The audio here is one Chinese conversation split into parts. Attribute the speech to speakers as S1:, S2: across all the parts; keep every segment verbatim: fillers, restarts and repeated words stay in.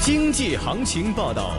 S1: 经济行情报道。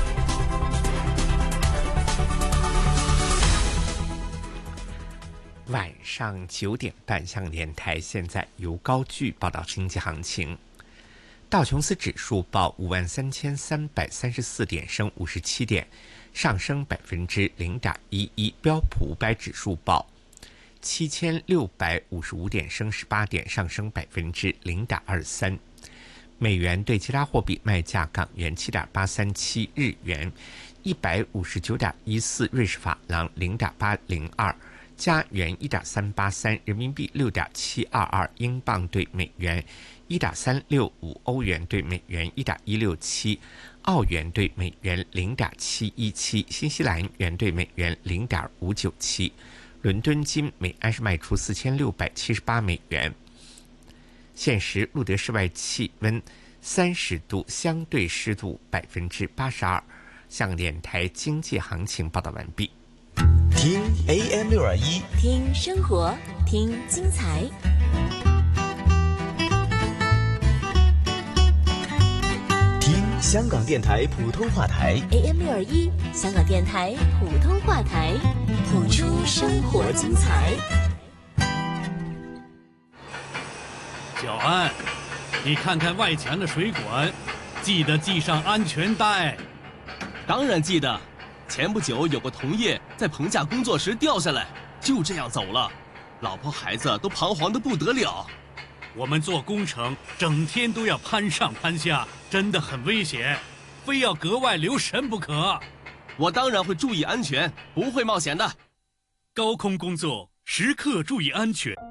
S2: 晚上九点半，香港电台现在由高炬报道经济行情。道琼斯指数报五万三千三百三十四点，升五十七点，上升百分之零点一一。标普五百指数报七千六百五十五点，升十八点，上升百分之零点二三。美元对其他货币卖价：港元七点八三七，日元一百五十九点一四，瑞士法郎零点八零二。加元一点三八三，人民币六点七二二，英镑对美元一点三六五，欧元对美元一点一六七，澳元对美元零点七一七，新西兰元对美元零点五九七。伦敦金每安士卖出四千六百七十八美元。现时录得室外气温三十度，相对湿度百分之八十二。香港电台经济行情报道完毕。
S3: 听 A M 六二一，
S4: 听生活，听精彩。
S3: 听香港电台普通话台
S4: A M 六二一，香港电台普通话台，谱出生活精彩。
S5: 小安，你看看外墙的水管，记得系上安全带。
S6: 当然记得。前不久有个同业在棚架工作时掉下来，就这样走了，老婆孩子都彷徨得不得了。
S5: 我们做工程整天都要攀上攀下，真的很危险，非要格外留神不可。
S6: 我当然会注意安全，不会冒险的。
S5: 高空工作时刻注意安全。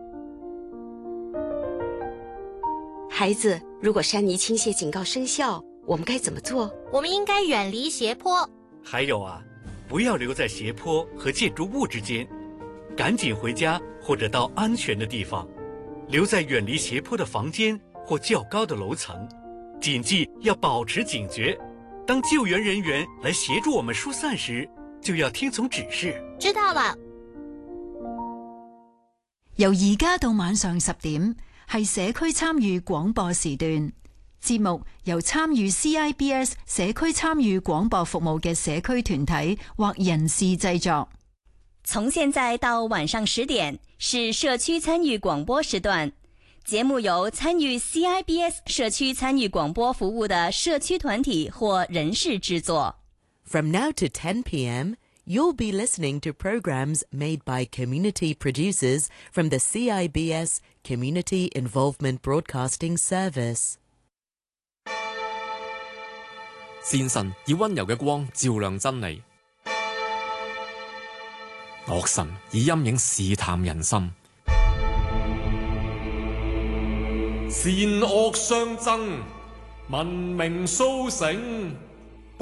S7: 孩子，如果山泥倾泻警告生效，我们该怎么做？
S8: 我们应该远离斜坡。
S5: 还有啊，不要留在斜坡和建筑物之间，赶紧回家或者到安全的地方，留在远离斜坡的房间或较高的楼层。谨记要保持警觉，当救援人员来协助我们疏散时，就要听从指示。
S8: 知道了。
S9: 由而家到晚上十點，係社區參與廣播時段。節目由參與 C I B S 社區參與廣播服務嘅社區團體或人士製作。
S4: 從現在到晚上十點是社區參與廣播時段，節目由參與 C I B S 社區參與廣播服務的社區團體或人士製作。
S10: From now to ten p.m., you'll be listening to programs made by community producers from the C I B S Community Involvement Broadcasting Service。
S11: 善神以溫柔嘅光照亮真理，惡神以陰影試探人心。
S12: 善惡相爭，文明甦醒。